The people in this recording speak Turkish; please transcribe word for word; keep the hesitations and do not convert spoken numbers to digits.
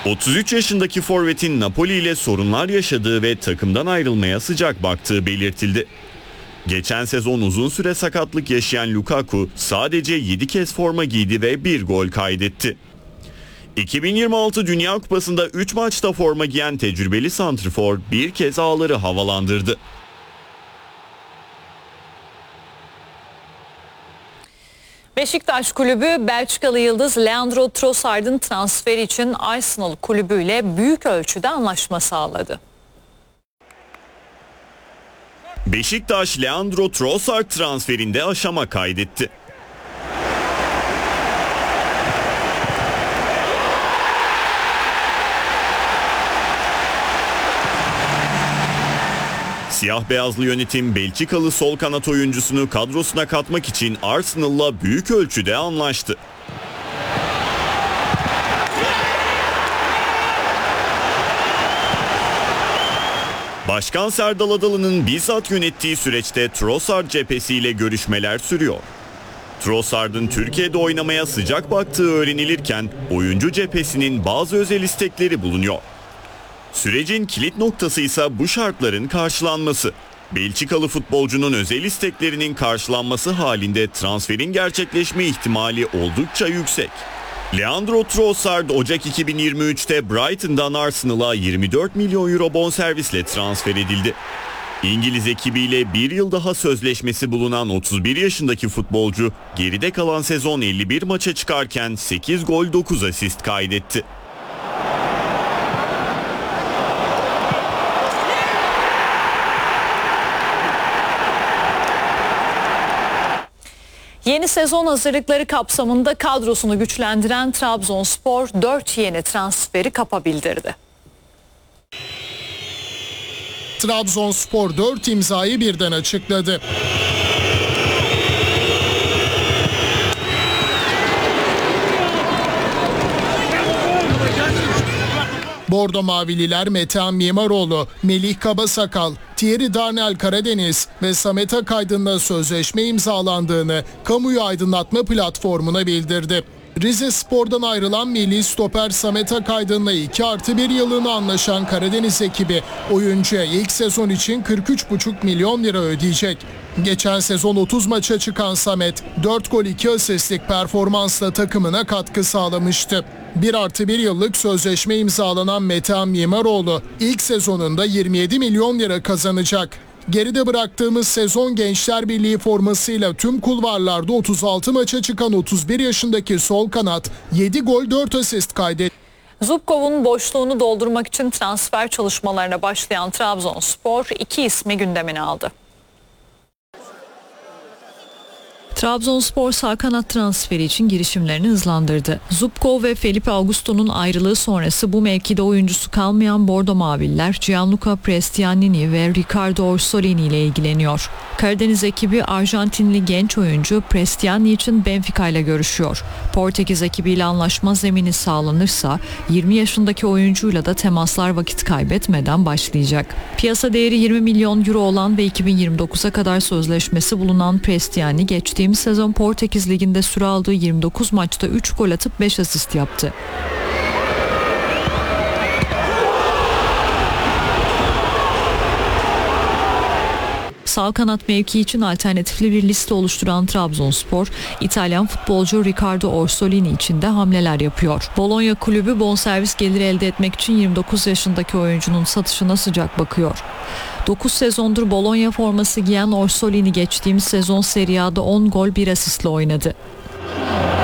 otuz üç yaşındaki forvetin Napoli ile sorunlar yaşadığı ve takımdan ayrılmaya sıcak baktığı belirtildi. Geçen sezon uzun süre sakatlık yaşayan Lukaku sadece yedi kez forma giydi ve bir gol kaydetti. iki bin yirmi altı Dünya Kupası'nda üç maçta forma giyen tecrübeli santrfor bir kez ağları havalandırdı. Beşiktaş Kulübü Belçikalı yıldız Leandro Trossard'ın transferi için Arsenal kulübüyle büyük ölçüde anlaşma sağladı. Beşiktaş Leandro Trossard transferinde aşama kaydetti. Siyah beyazlı yönetim Belçikalı sol kanat oyuncusunu kadrosuna katmak için Arsenal'la büyük ölçüde anlaştı. Başkan Serdal Adalı'nın bizzat yönettiği süreçte Trossard cephesiyle görüşmeler sürüyor. Trossard'ın Türkiye'de oynamaya sıcak baktığı öğrenilirken oyuncu cephesinin bazı özel istekleri bulunuyor. Sürecin kilit noktası ise bu şartların karşılanması. Belçikalı futbolcunun özel isteklerinin karşılanması halinde transferin gerçekleşme ihtimali oldukça yüksek. Leandro Trossard Ocak iki bin yirmi üçte Brighton'dan Arsenal'a yirmi dört milyon euro bonservisle transfer edildi. İngiliz ekibiyle bir yıl daha sözleşmesi bulunan otuz bir yaşındaki futbolcu geride kalan sezon elli bir maça çıkarken sekiz gol dokuz asist kaydetti. Yeni sezon hazırlıkları kapsamında kadrosunu güçlendiren Trabzonspor dört yeni transferi kapa bildirdi. Trabzonspor dört imzayı birden açıkladı. Bordo Mavililer Metehan Mimaroğlu, Melih Kabasakal, Thierry Darnell Karadeniz ve Samet Akaydın'la sözleşme imzalandığını kamuyu aydınlatma platformuna bildirdi. Rize Spor'dan ayrılan milli stoper Samet Akaydın'la iki artı bir yılını anlaşan Karadeniz ekibi oyuncuya ilk sezon için kırk üç buçuk milyon lira ödeyecek. Geçen sezon otuz maça çıkan Samet dört gol iki asistlik performansla takımına katkı sağlamıştı. bir artı bir yıllık sözleşme imzalanan Metehan Mimaroğlu ilk sezonunda yirmi yedi milyon lira kazanacak. Geride bıraktığımız sezon Gençler Birliği formasıyla tüm kulvarlarda otuz altı maça çıkan otuz bir yaşındaki sol kanat yedi gol dört asist kaydetti. Zubkov'un boşluğunu doldurmak için transfer çalışmalarına başlayan Trabzonspor iki ismi gündemine aldı. Trabzonspor sağ kanat transferi için girişimlerini hızlandırdı. Zubkov ve Felipe Augusto'nun ayrılığı sonrası bu mevkide oyuncusu kalmayan Bordo Mavililer Gianluca Prestianini ve Riccardo Orsolini ile ilgileniyor. Karadeniz ekibi Arjantinli genç oyuncu Prestianini için Benfica ile görüşüyor. Portekiz ekibiyle anlaşma zemini sağlanırsa yirmi yaşındaki oyuncuyla da temaslar vakit kaybetmeden başlayacak. Piyasa değeri yirmi milyon euro olan ve iki bin yirmi dokuza kadar sözleşmesi bulunan Prestianini geçtiğimiz sezon Portekiz Ligi'nde süre aldığı yirmi dokuz maçta üç gol atıp beş asist yaptı. Sağ kanat mevki için alternatifli bir liste oluşturan Trabzonspor, İtalyan futbolcu Riccardo Orsolini için de hamleler yapıyor. Bologna kulübü bonservis geliri elde etmek için yirmi dokuz yaşındaki oyuncunun satışına sıcak bakıyor. dokuz sezondur Bologna forması giyen Orsolini geçtiğimiz sezon Serie A'da on gol bir asistle oynadı.